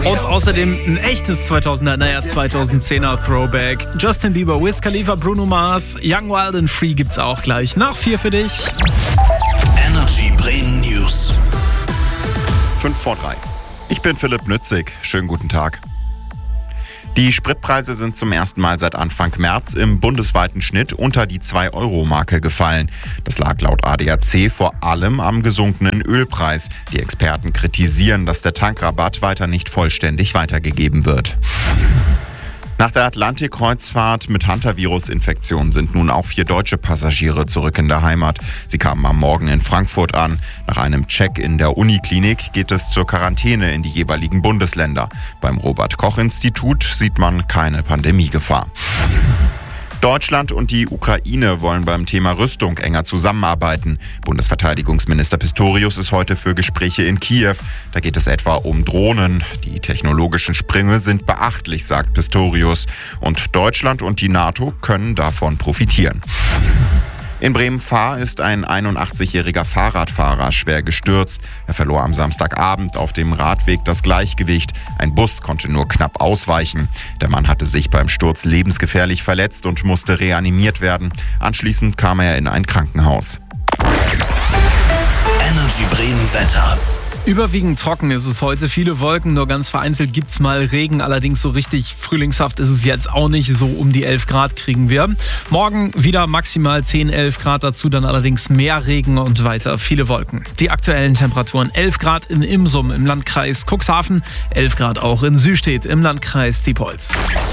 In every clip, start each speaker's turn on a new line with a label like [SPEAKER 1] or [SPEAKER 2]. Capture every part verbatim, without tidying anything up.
[SPEAKER 1] Und außerdem ein echtes zweitausender, naja zweitausendzehner Throwback. Justin Bieber, Wiz Khalifa, Bruno Mars, Young, Wild and Free gibt's auch gleich. Nach vier für dich.
[SPEAKER 2] Energy Bremen News.
[SPEAKER 3] fünf vor drei. Ich bin Philipp Nützig. Schönen guten Tag. Die Spritpreise sind zum ersten Mal seit Anfang März im bundesweiten Schnitt unter die zwei Euro Marke gefallen. Das lag laut A D A C vor allem am gesunkenen Ölpreis. Die Experten kritisieren, dass der Tankrabatt weiter nicht vollständig weitergegeben wird. Nach der Atlantik-Kreuzfahrt mit Hantavirus-Infektion sind nun auch vier deutsche Passagiere zurück in der Heimat. Sie kamen am Morgen in Frankfurt an. Nach einem Check in der Uniklinik geht es zur Quarantäne in die jeweiligen Bundesländer. Beim Robert-Koch-Institut sieht man keine Pandemiegefahr. Deutschland und die Ukraine wollen beim Thema Rüstung enger zusammenarbeiten. Bundesverteidigungsminister Pistorius ist heute für Gespräche in Kiew. Da geht es etwa um Drohnen. Die technologischen Sprünge sind beachtlich, sagt Pistorius. Und Deutschland und die NATO können davon profitieren. In Bremen-Fahr ist ein einundachtzigjähriger Fahrradfahrer schwer gestürzt. Er verlor am Samstagabend auf dem Radweg das Gleichgewicht. Ein Bus konnte nur knapp ausweichen. Der Mann hatte sich beim Sturz lebensgefährlich verletzt und musste reanimiert werden. Anschließend kam er in ein Krankenhaus.
[SPEAKER 2] Energy Bremen Wetter.
[SPEAKER 1] Überwiegend trocken ist es heute, viele Wolken, nur ganz vereinzelt gibt's mal Regen, allerdings so richtig frühlingshaft ist es jetzt auch nicht, so um die elf Grad kriegen wir. Morgen wieder maximal zehn, elf Grad, dazu dann allerdings mehr Regen und weiter viele Wolken. Die aktuellen Temperaturen: elf Grad in Imsum im Landkreis Cuxhaven, elf Grad auch in Süstedt im Landkreis Diepholz.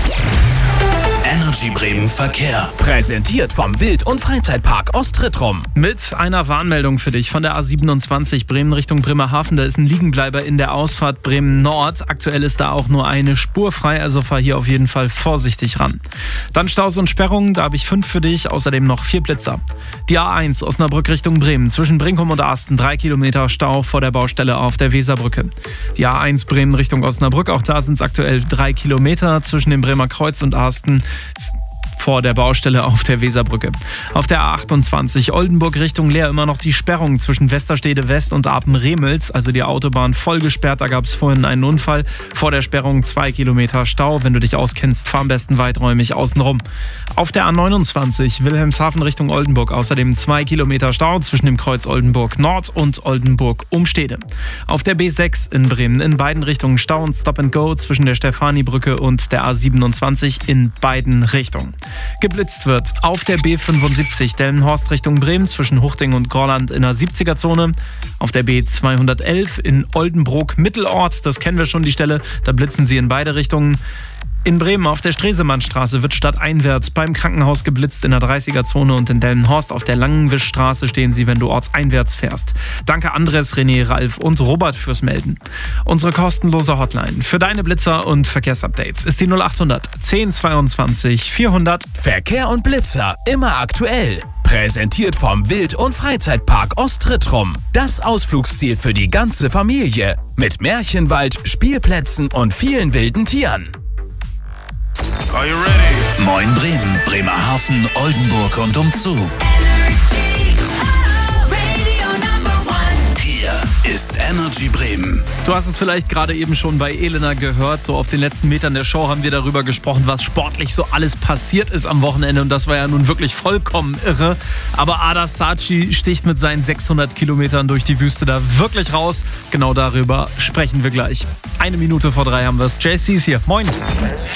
[SPEAKER 2] Energy Bremen Verkehr.
[SPEAKER 4] Präsentiert vom Wild- und Freizeitpark Ostrittrum.
[SPEAKER 1] Mit einer Warnmeldung für dich von der A siebenundzwanzig Bremen Richtung Bremerhaven. Da ist ein Liegenbleiber in der Ausfahrt Bremen Nord. Aktuell ist da auch nur eine Spur frei, also fahr hier auf jeden Fall vorsichtig ran. Dann Staus und Sperrungen, da habe ich fünf für dich, außerdem noch vier Blitzer. Die A eins Osnabrück Richtung Bremen, zwischen Brinkum und Asten, drei Kilometer Stau vor der Baustelle auf der Weserbrücke. Die A eins Bremen Richtung Osnabrück, auch da sind es aktuell drei Kilometer zwischen dem Bremer Kreuz und Asten vor der Baustelle auf der Weserbrücke. Auf der A achtundzwanzig Oldenburg Richtung Leer immer noch die Sperrung zwischen Westerstede West und Apen-Remels, also die Autobahn voll gesperrt. Da gab es vorhin einen Unfall. Vor der Sperrung zwei Kilometer Stau. Wenn du dich auskennst, fahr am besten weiträumig außenrum. Auf der A neunundzwanzig Wilhelmshaven Richtung Oldenburg außerdem zwei Kilometer Stau zwischen dem Kreuz Oldenburg Nord und Oldenburg Umstede. Auf der B sechs in Bremen in beiden Richtungen Stau und Stop and Go zwischen der Stefani-Brücke und der A siebenundzwanzig in beiden Richtungen. Geblitzt wird auf der B fünfundsiebzig Delmenhorst Richtung Bremen zwischen Huchting und Gorland in der siebziger-Zone. Auf der B zweihundertelf in Oldenburg Mittelort, das kennen wir schon die Stelle, da blitzen sie in beide Richtungen. In Bremen auf der Stresemannstraße wird stadteinwärts beim Krankenhaus geblitzt in der dreißiger-Zone und in Delmenhorst auf der Langenwischstraße stehen sie, wenn du ortseinwärts fährst. Danke Andres, René, Ralf und Robert fürs Melden. Unsere kostenlose Hotline für deine Blitzer und Verkehrsupdates ist die null achthundert zehn zweiundzwanzig vierhundert.
[SPEAKER 4] Verkehr und Blitzer immer aktuell. Präsentiert vom Wild- und Freizeitpark Ostrittrum. Das Ausflugsziel für die ganze Familie. Mit Märchenwald, Spielplätzen und vielen wilden Tieren.
[SPEAKER 2] Are you ready? Moin Bremen, Bremerhaven, Oldenburg und umzu. Hier ist Energy Bremen.
[SPEAKER 1] Du hast es vielleicht gerade eben schon bei Elena gehört. So auf den letzten Metern der Show haben wir darüber gesprochen, was sportlich so alles passiert ist am Wochenende. Und das war ja nun wirklich vollkommen irre. Aber Ada Saci sticht mit seinen sechshundert Kilometern durch die Wüste da wirklich raus. Genau darüber sprechen wir gleich. Eine Minute vor drei haben wir es. J C ist hier. Moin.